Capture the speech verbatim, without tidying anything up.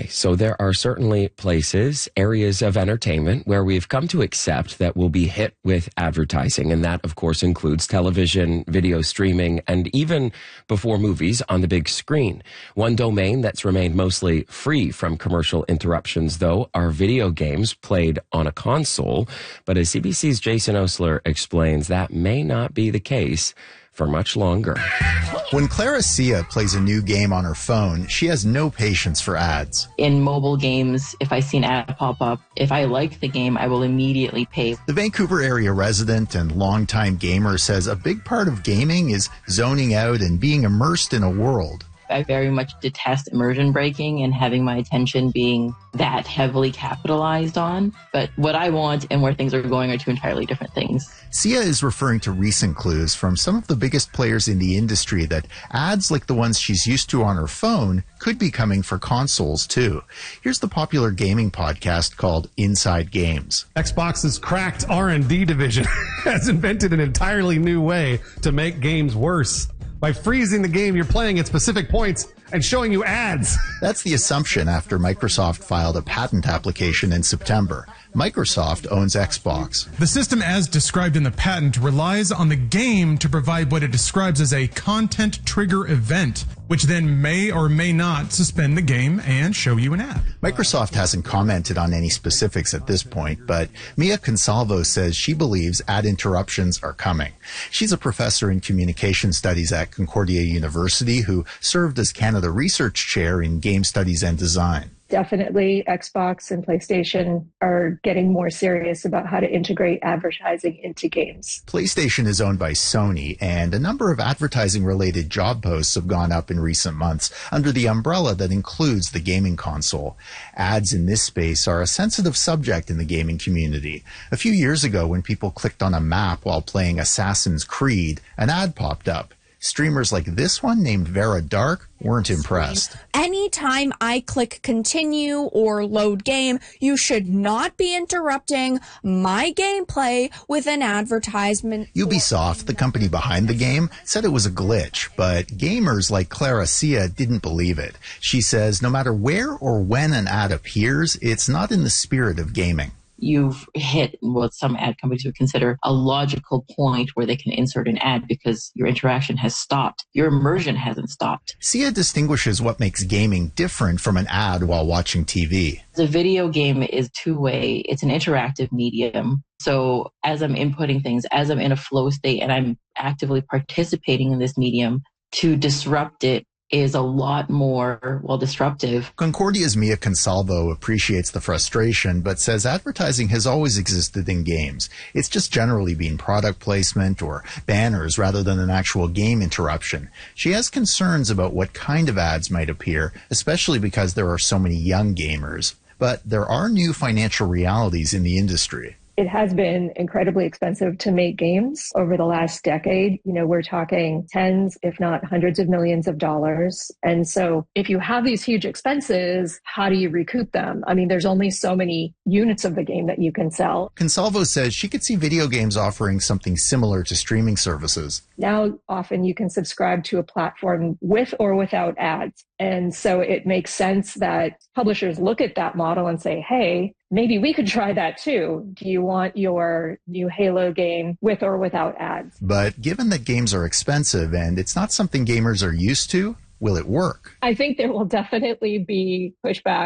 so there are certainly places, areas of entertainment where we've come to accept that we'll be hit with advertising. And that, of course, includes television, video streaming, and even before movies on the big screen. One domain that's remained mostly free from commercial interruptions, though, are video games played on a console. But as C B C's Jason Osler explains, that may not be the case for much longer. When Clara Sia plays a new game on her phone, she has no patience for ads. In mobile games, if I see an ad pop up, if I like the game, I will immediately pay. The Vancouver area resident and longtime gamer says a big part of gaming is zoning out and being immersed in a world. I very much detest immersion breaking and having my attention being that heavily capitalized on. But what I want and where things are going are two entirely different things. Sia is referring to recent clues from some of the biggest players in the industry that ads like the ones she's used to on her phone could be coming for consoles too. Here's the popular gaming podcast called Inside Games. Xbox's cracked R and D division has invented an entirely new way to make games worse. By freezing the game you're playing at specific points and showing you ads. That's the assumption after Microsoft filed a patent application in September. Microsoft owns Xbox. The system as described in the patent relies on the game to provide what it describes as a content trigger event, which then may or may not suspend the game and show you an ad. Microsoft hasn't commented on any specifics at this point, but Mia Consalvo says she believes ad interruptions are coming. She's a professor in communication studies at Concordia University who served as Canada Research Chair in Game Studies and Design. Definitely Xbox and PlayStation are getting more serious about how to integrate advertising into games. PlayStation is owned by Sony, and a number of advertising-related job posts have gone up in recent months under the umbrella that includes the gaming console. Ads in this space are a sensitive subject in the gaming community. A few years ago, when people clicked on a map while playing Assassin's Creed, an ad popped up. Streamers like this one named Vera Dark weren't impressed. Anytime I click continue or load game, you should not be interrupting my gameplay with an advertisement. Ubisoft, the company behind the game, said it was a glitch, but gamers like Clara Sia didn't believe it. She says no matter where or when an ad appears, it's not in the spirit of gaming. You've hit what some ad companies would consider a logical point where they can insert an ad because your interaction has stopped. Your immersion hasn't stopped. Sia distinguishes what makes gaming different from an ad while watching T V. The video game is two-way. It's an interactive medium. So as I'm inputting things, as I'm in a flow state and I'm actively participating in this medium, to disrupt it is a lot more, well, disruptive. Concordia's Mia Consalvo appreciates the frustration, but says advertising has always existed in games. It's just generally been product placement or banners rather than an actual game interruption. She has concerns about what kind of ads might appear, especially because there are so many young gamers. But there are new financial realities in the industry. It has been incredibly expensive to make games over the last decade. You know, we're talking tens, if not hundreds of millions of dollars. And so if you have these huge expenses, how do you recoup them? I mean, there's only so many units of the game that you can sell. Consalvo says she could see video games offering something similar to streaming services. Now, often you can subscribe to a platform with or without ads. And so it makes sense that publishers look at that model and say, hey, maybe we could try that too. Do you want your new Halo game with or without ads? But given that games are expensive and it's not something gamers are used to, will it work? I think there will definitely be pushback